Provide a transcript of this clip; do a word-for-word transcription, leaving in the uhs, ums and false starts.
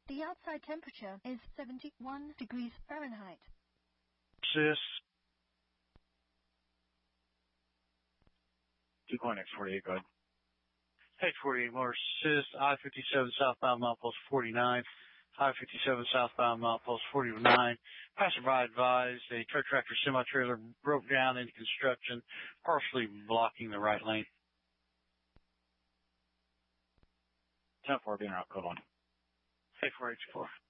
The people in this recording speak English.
The outside temperature is seventy-one degrees Fahrenheit. Sis. two point X forty-eight, go ahead. Hey, forty-eight more, Sis, I fifty-seven southbound milepost forty-nine, I fifty-seven southbound milepost forty-nine. Passerby advised a truck tractor semi-trailer broke down into construction, partially blocking the right lane. ten four being out, code one. Hey, four eight four.